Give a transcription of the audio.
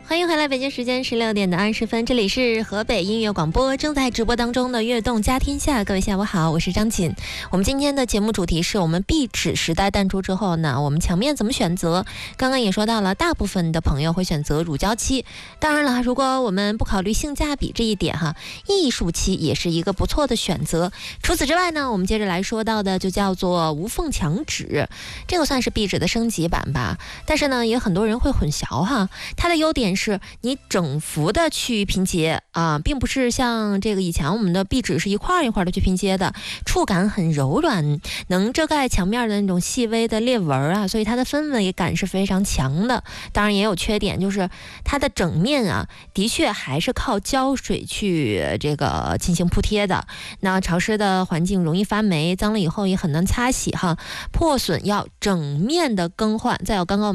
欢迎回来，北京时间16点的20分，这里是河北音乐广播，正在直播当中的悦动家天下。各位下午好，我是张锦。我们今天的节目主题是我们壁纸时代淡出之后呢，我们墙面怎么选择？刚刚也说到了，大部分的朋友会选择乳胶漆。当然了，如果我们不考虑性价比这一点哈，艺术漆也是一个不错的选择。除此之外呢，我们接着来说到的就叫做无缝墙纸，这个算是壁纸的升级版吧。但是呢，也很多人会混淆哈，它的优点是你整幅的去拼接啊，并不是像这个以前我们的壁纸是一块一块的去拼接的，触感很柔软，能遮盖墙面的那种细微的裂纹啊，所以它的氛围感是非常强的。当然也有缺点，就是它的整面啊，的确还是靠胶水去这个进行铺贴的。那潮湿的环境容易发霉，脏了以后也很难擦洗哈，破损要整面的更换。再有刚刚我们